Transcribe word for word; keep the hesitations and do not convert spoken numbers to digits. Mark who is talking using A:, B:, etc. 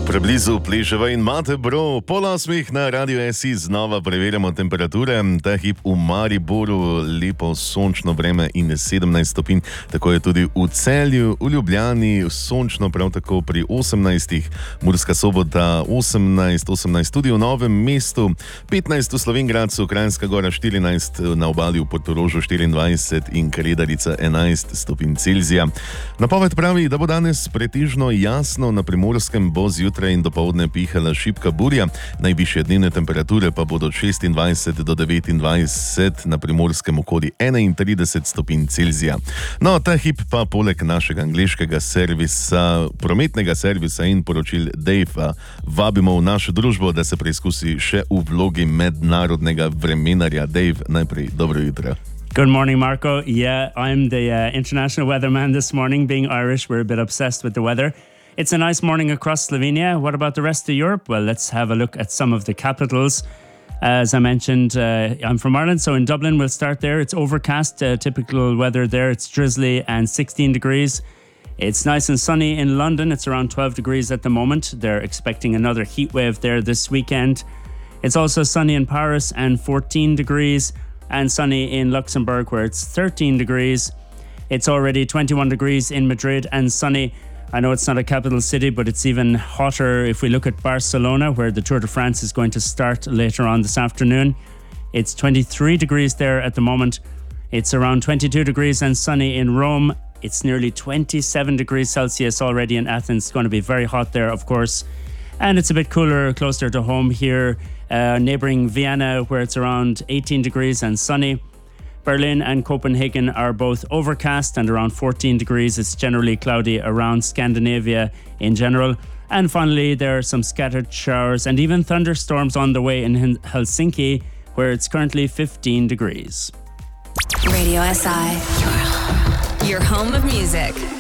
A: Preblizu Pleševa in Mate Bro, pol osmih na Radio S I znova preverjamo temperature. Ta hip v Mariboru lepo sončno vreme in sedemnajst stopinj, tako je tudi v Celju, v Ljubljani sončno, prav tako pri osemnajstih, Murska Sobota osemnajst, osemnajst tudi v Novem mestu, petnajst v Slovenj Gradcu, Kranjska Gora štirinajst, na obali v Portorožu štiriindvajset in Kredarica enajst stopinj Celzija. Napoved pravi, da bo danes pretežno jasno, na Primorskem bo zjutraj in dopoldne pihala šibka burja, najvišje dnevne temperature pa bodo od šestindvajset do devetindvajset, na Primorskem okoli enaintrideset stopinj Celzija. No, ta hip pa poleg našega angleškega servisa, prometnega servisa in poročil Dave, vabimo v našo družbo, da se preizkusi še v vlogi mednarodnega vremenarja. Dave, najprej dobro jutro.
B: Good morning, Marco. Yeah, I'm the uh, international weatherman this morning. Being Irish, we're a bit obsessed with the weather. It's a nice morning across Slovenia. What about the rest of Europe? Well, let's have a look at some of the capitals. As I mentioned, uh, I'm from Ireland, so in Dublin we'll start there. It's overcast, uh, typical weather there. It's drizzly and sixteen degrees. It's nice and sunny in London. It's around twelve degrees at the moment. They're expecting another heat wave there this weekend. It's also sunny in Paris and fourteen degrees, and sunny in Luxembourg where it's thirteen degrees. It's already twenty-one degrees in Madrid and sunny. I know it's not a capital city, but it's even hotter if we look at Barcelona, where the Tour de France is going to start later on this afternoon. It's twenty-three degrees there at the moment. It's around twenty-two degrees and sunny in Rome. It's nearly twenty-seven degrees Celsius already in Athens. It's going to be very hot there, of course. And it's a bit cooler closer to home here, uh, neighboring Vienna, where it's around eighteen degrees and sunny. Berlin and Copenhagen are both overcast and around fourteen degrees. It's generally cloudy around Scandinavia in general. And finally, there are some scattered showers and even thunderstorms on the way in Helsinki, where it's currently fifteen degrees.
C: Radio S I, your home, your home of music.